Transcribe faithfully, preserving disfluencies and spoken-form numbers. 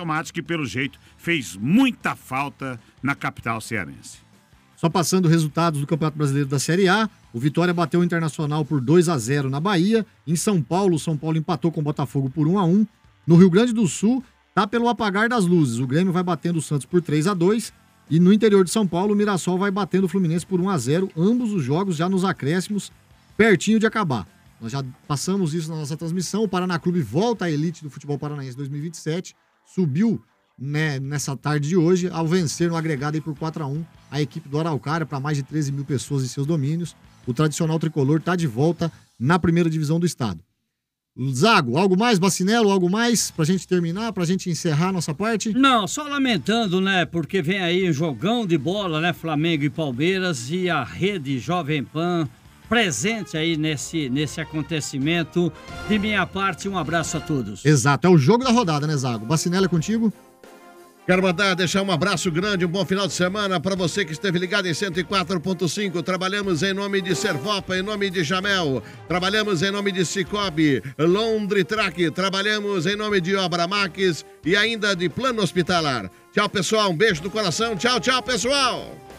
tomate, que pelo jeito fez muita falta na capital cearense. Só passando resultados do Campeonato Brasileiro da Série A, o Vitória bateu o Internacional por dois a zero na Bahia. Em São Paulo, o São Paulo empatou com o Botafogo por um a um. No Rio Grande do Sul, tá pelo apagar das luzes. O Grêmio vai batendo o Santos por três a dois. E no interior de São Paulo, o Mirassol vai batendo o Fluminense por um a zero. Ambos os jogos já nos acréscimos, pertinho de acabar. Nós já passamos isso na nossa transmissão. O Paraná Clube volta à elite do futebol paranaense dois mil e vinte e sete. Subiu, né, nessa tarde de hoje ao vencer no agregado aí por quatro a um a equipe do Araucária para mais de treze mil pessoas em seus domínios. O tradicional tricolor está de volta na primeira divisão do estado. Zago, algo mais, Bacinello, algo mais pra gente terminar, pra gente encerrar a nossa parte? Não, só lamentando, né, porque vem aí um jogão de bola, né, Flamengo e Palmeiras, e a Rede Jovem Pan presente aí nesse, nesse acontecimento. De minha parte, um abraço a todos. Exato, é o jogo da rodada, né, Zago? Bacinello é contigo? Quero mandar, deixar um abraço grande, um bom final de semana para você que esteve ligado em cento e quatro ponto cinco. Trabalhamos em nome de Servopa, em nome de Jamel. Trabalhamos em nome de Cicobi, Londritrack. Trabalhamos em nome de Obra Max e ainda de Plano Hospitalar. Tchau, pessoal. Um beijo do coração. Tchau, tchau, pessoal.